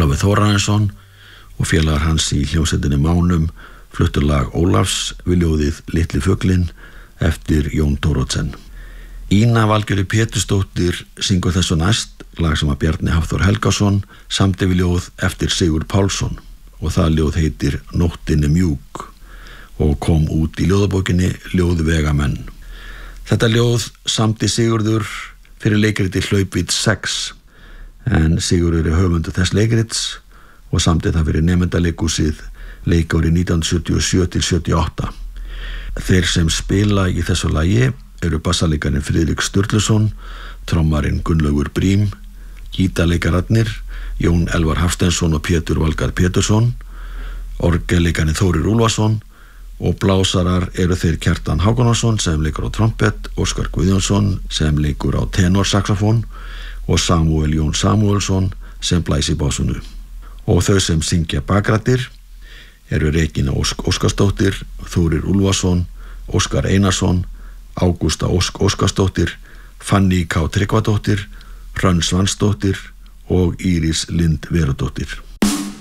Ólafur Þórarinsson og félagar hans í hljómsveitinni Mánum fluttu lag Ólafs við ljóðið Litli fuglinn eftir Jón Thoroddsen. Ína Valgerður Pétursdóttir syngur þessu næst lag sem að Bjarni Hafþór Helgason samdi við ljóð eftir Sigurð Pálsson og það ljóð heitir Nóttin er mjúk og kom út í ljóðabókinni Ljóðvegamenn. Þetta ljóð samdi Sigurður fyrir leikritið Hlaupvídd 6 en Sigurður er höfundur þess leikrits og samdi það fyrir Nemendaleikhúsið leikárið 1977-78. Þeir sem spila í þessu lagi eru bassalekarinn Friðrik Sturluson, trommarinn Gunnlaugur Brím, gítarleikararnir Jón Elvar Hafsteinsson og Pétur Valgarð Pétursson, orgelleikarinn Þórir Úlfarsson og blásarar eru þeir Kjartan Hákonarson sem leikur á trompet, Óskar Guðjónsson sem leikur á tenorsaxofón og Samúel Jón Samúelsson sem blæs í básunu. Og þau sem syngja bakrættir eru Regína Ósk Óskarsdóttir, Þórir Úlfarsson, Óskar Einarsson, Ágústa Ósk Óskarsdóttir, Fanný K. Tryggvadóttir, Hrönn Svansdóttir og Íris Lind Verudóttir.